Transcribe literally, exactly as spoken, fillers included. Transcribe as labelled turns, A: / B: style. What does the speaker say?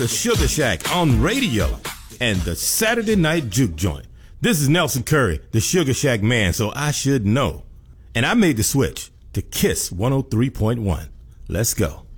A: The Sugar Shack on radio and the Saturday Night Juke Joint. This is Nelson Curry, the Sugar Shack man, so I should know. And I made the switch to Kiss one oh three point one. Let's go.